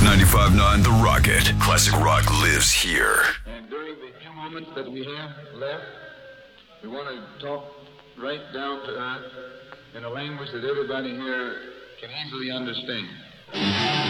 95.9 The Rocket. Classic rock lives here. And during the few moments that we have left, we want to talk right down to earth in a language that everybody here can easily understand.